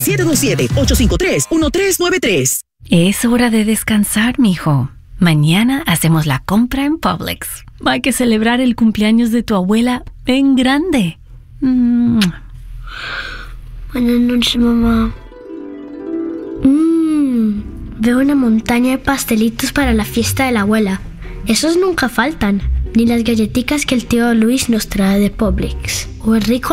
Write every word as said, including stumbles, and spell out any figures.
siete dos siete, ocho cinco tres, uno tres nueve tres. Es hora de descansar, mijo. Mañana hacemos la compra en Publix. Hay que celebrar el cumpleaños de tu abuela en grande. Mm. Buenas noches, mamá. Mmm, veo una montaña de pastelitos para la fiesta de la abuela. Esos nunca faltan. Ni las galletitas que el tío Luis nos trae de Publix. O el rico